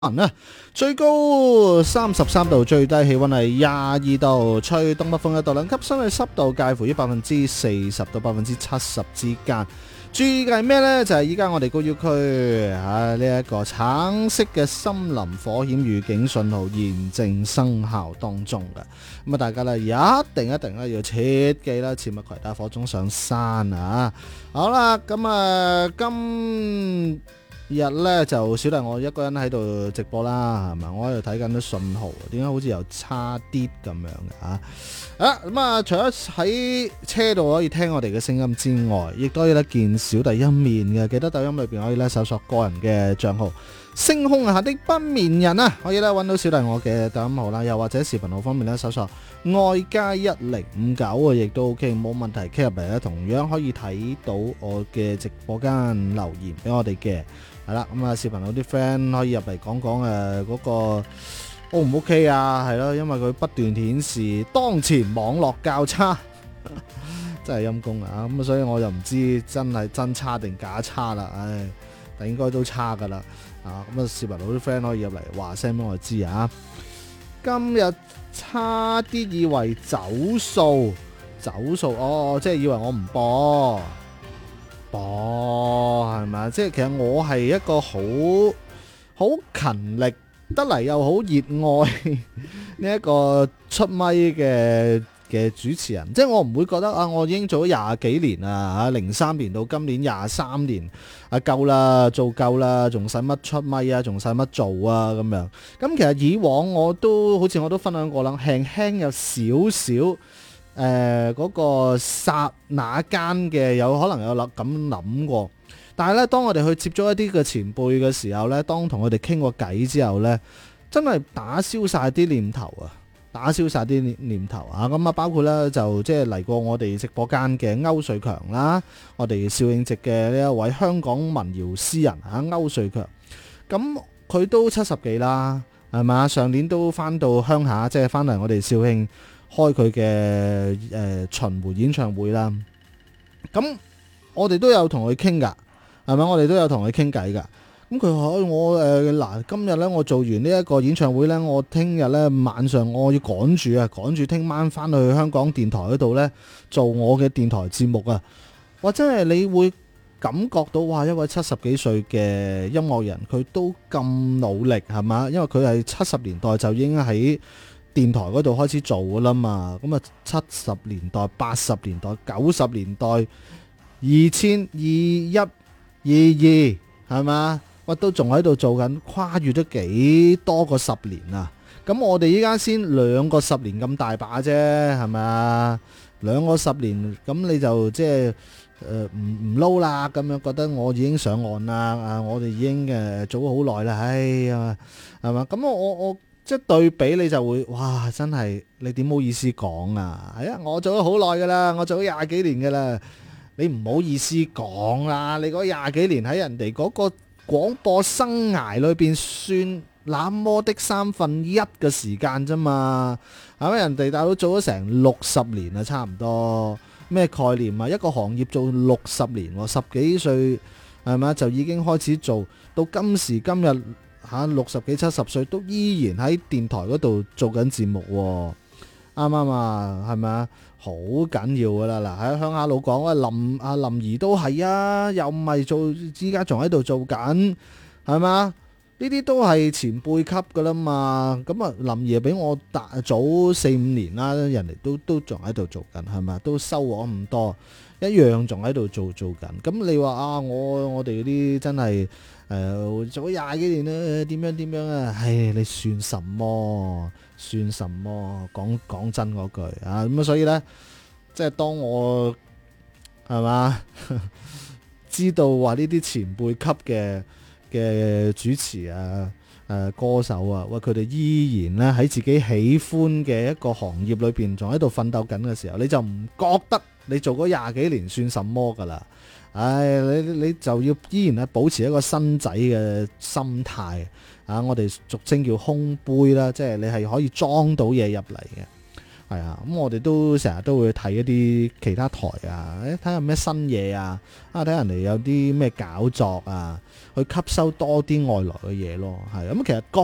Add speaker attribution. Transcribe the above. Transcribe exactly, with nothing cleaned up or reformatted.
Speaker 1: 啊，最高三十三度，最低氣溫係廿二度，吹東北風一度兩級，相對濕度介乎於百分之四十到百分之七十之間。注意嘅係咩呢？就係依家我哋高要區啊呢一個橙色嘅森林火險預警信號現正生效當中嘅。咁啊，大家咧一定一定咧要切記啦，切勿攜帶火種上山啊！好啦，咁啊今日咧就小弟我一個人喺度直播啦，係咪？我喺度睇緊啲信號，點解好似又差啲咁樣嘅啊？啊咁啊，除咗喺車度可以聽我哋嘅聲音之外，亦都可以咧見小弟一面嘅。記得抖音裏邊可以咧搜索個人嘅賬號星空下的不眠人啊，可以咧揾到小弟我嘅抖音號啦，又或者視頻號方面咧搜索愛加一零五九啊，亦都 OK 冇問題。K 入嚟咧，同樣可以睇到我嘅直播間留言俾我哋嘅。係啦，咁啊視頻號啲 friend 可以入嚟講講誒嗰個 O 唔 OK 啊？係咯，因為佢不斷顯示當前網絡較差，真係陰公啊！咁啊，所以我又唔知真係真差定假差啦，唉，但應該都差噶啦，啊咁啊視頻號啲 friend 可以入嚟話聲俾我知啊！今日差啲以為走數，走數哦，即係以為我唔播。播係咪？即係其實我係一個好好勤力得嚟又好熱愛呢一個出咪嘅嘅主持人，即係我唔會覺得啊，我已經做咗廿幾年啦，零三年到今年廿三年啊，夠啦，做夠啦，仲使乜出咪啊，仲使乜做啊咁樣。咁其實以往我都好似我都分享過啦，輕輕有少少。誒嗰、呃那個剎那間嘅有可能有諗咁諗過，但係咧，當我哋去接觸一啲嘅前輩嘅時候咧，當同佢哋傾過偈之後咧，真係打消晒啲念頭啊！打消晒啲念念頭啊！咁啊，包括咧就即係嚟過我哋直播間嘅歐瑞強啦，我哋肇慶籍嘅呢一位香港民謠詩人啊，歐瑞強，咁佢都七十幾啦，係嘛？上年都翻到鄉下，即係翻嚟我哋肇慶。開佢嘅誒巡迴演唱會啦，咁我哋都有同佢傾噶，係咪？我哋都有同佢傾偈噶。咁佢話我誒嗱、呃，今日咧我做完呢一個演唱會咧，我聽日咧晚上我要趕住啊，趕住聽晚翻去香港電台嗰度咧做我嘅電台節目啊！哇，真係你會感覺到哇，一位七十幾歲嘅音樂人，佢都咁努力係嘛？因為佢係七十年代就已經喺電台嗰度開始做噶啦嘛，咁啊七十年代、八十年代、九十年代、二千、二一、二二，係嘛？我都仲喺度做緊，跨越咗幾多個十年啊！咁我哋依家先兩個十年咁大把啫，係咪啊？兩個十年，咁你就即係誒唔唔撈啦，咁樣覺得我已經上岸啦，啊我哋已經誒做咗好耐啦，唉呀，係嘛？咁我我我。即係對比你就會，哇！真係你點好意思講啊？係啊，我做咗好耐噶啦，我做咗廿幾年噶啦，你唔好意思講啦。你嗰廿幾年喺人哋嗰個廣播生涯裏邊算那麼的三分一嘅時間啫嘛，係咪？人哋大佬做咗成六十年啊，差唔多咩概念啊？一個行業做六十年，十幾歲係咪就已經開始做到今時今日。嚇六十幾七十歲都依然喺電台嗰度做緊節目喎，啱唔啱啊？係咪啊？好緊要噶啦！嗱喺鄉下佬講啊，林阿林兒都係啊，又唔係做，依家仲喺度做緊，係咪啊？呢啲都係前輩級噶啦嘛。咁啊，林兒比我大早四五年啦，人哋都都仲喺度做緊，係咪？都收我咁多，一樣仲喺度做做緊。咁你話啊，我我哋嗰啲真係〜誒、呃、做咗廿幾年啦，點樣點樣啊？唉，你算什麼？算什麼？講講真嗰句啊，咁啊，所以呢，即係當我係嘛知道話呢啲前輩級嘅嘅主持啊、誒、啊、歌手啊，喂，佢哋依然咧喺自己喜歡嘅一個行業裏邊，仲喺度奮鬥緊嘅時候，你就唔覺得你做嗰廿幾年算什麼噶啦？唉，你你就要依然係保持一個新仔嘅心態啊！我哋俗稱叫空杯啦，即係你係可以裝到嘢入嚟嘅。 係啊，咁我哋都成日都會睇一啲其他台啊，誒睇下咩新嘢啊，啊睇人哋有啲咩搞作啊，去吸收多啲外來嘅嘢咯，係咁其實各